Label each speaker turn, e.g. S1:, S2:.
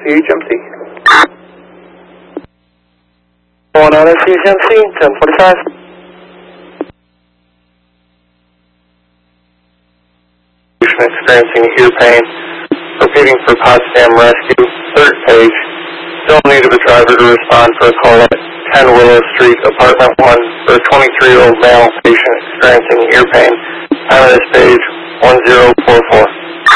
S1: CHMC. Going on at CHMC, 1045. Experiencing ear pain. Repeating for Potsdam Rescue, third page. Still need of a driver to respond for a call at 10 Willow Street, apartment 1, for a 23-year-old male patient experiencing ear pain. Time of this page, 1044.